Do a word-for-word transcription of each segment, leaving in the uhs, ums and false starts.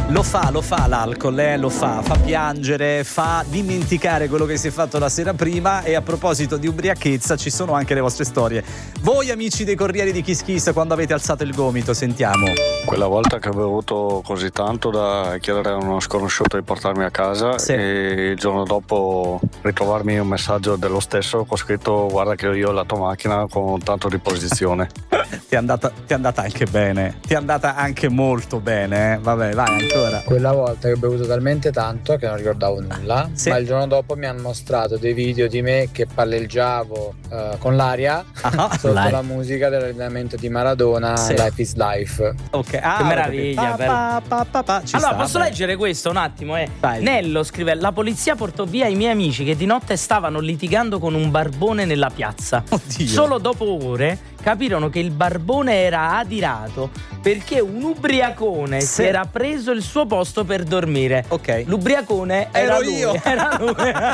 Lo fa, lo fa l'alcol, eh, lo fa, fa piangere, fa dimenticare quello che si è fatto la sera prima. E a proposito di ubriachezza, ci sono anche le vostre storie. Voi amici dei Corrieri di Kiss Kiss, quando avete alzato il gomito, sentiamo. Quella volta che avevo avuto così tanto da chiedere a uno sconosciuto di portarmi a casa, sì. E il giorno dopo ritrovarmi un messaggio dello stesso con scritto: guarda che io ho la tua macchina con tanto di posizione. Ti è andata, ti è andata anche bene, ti è andata anche molto bene, eh? Vabbè, vai ancora. Quella volta che ho bevuto talmente tanto che non ricordavo nulla, sì. Ma il giorno dopo mi hanno mostrato dei video di me che palleggiavo uh, con l'aria ah, sotto l'aria. La musica dell'allenamento di Maradona, sì. Life is Life. Ok, ah, che meraviglia. Pa, pa, pa, pa, ci allora sta, posso beh. leggere questo un attimo? Eh? Vai. Nello scrive: la polizia portò via i miei amici che di notte stavano litigando con un barbone nella piazza. Oddio. Solo dopo ore capirono che il barbone era adirato perché un ubriacone sì. si era preso il suo posto per dormire. Ok. L'ubriacone era Ero lui. io. Era lui.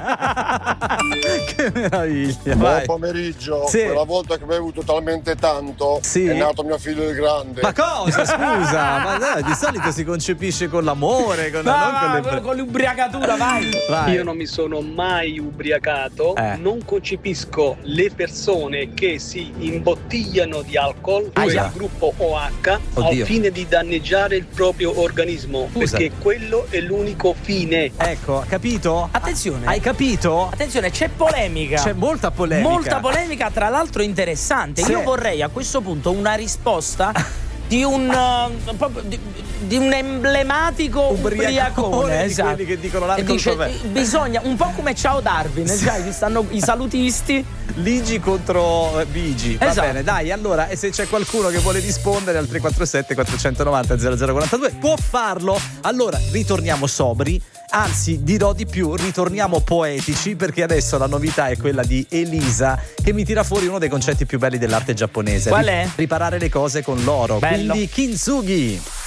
Che meraviglia. Buon pomeriggio. Sì. Quella volta che ho bevuto talmente tanto, sì. è nato mio figlio il grande. Ma cosa? Scusa, ma no, di solito si concepisce con l'amore, con, no, non con, le... con l'ubriacatura, vai. vai. Io non mi sono mai ubriacato, eh. non concepisco le persone che si imbottigliano di alcol, ah, quel yeah. gruppo O H, Oddio. al fine di danneggiare il proprio organismo. Scusa. Perché quello è l'unico fine. Ecco, capito? Attenzione. Hai capito? Attenzione, c'è polemica. C'è molta polemica. Molta polemica, tra l'altro interessante. Sì. Io vorrei a questo punto una risposta di un uh, proprio di, di un emblematico ubriacone, di esatto. quelli che dicono l'alcol. Dice, bisogna un po' come Ciao Darwin, sì. Sai, stanno i salutisti. Ligi contro Bigi. Va esatto. bene, dai, allora, e se c'è qualcuno che vuole rispondere al tre quattro sette quattrocentonovanta zero zero quarantadue può farlo. Allora, ritorniamo sobri. Anzi, dirò di più, ritorniamo poetici, perché adesso la novità è quella di Elisa, che mi tira fuori uno dei concetti più belli dell'arte giapponese. Qual è? Riparare le cose con l'oro. Bello. Quindi Kintsugi.